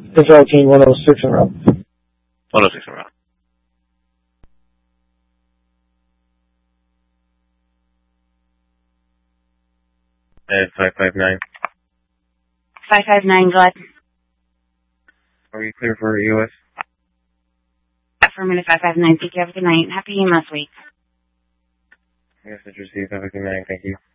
Control Team 106 en route. 106 en route. At 559. 559, go ahead. Are you clear for EOS? Affirmative 559. Thank you. Have a good night. Happy EMS week. Yes, it's received. Have a good night. Thank you.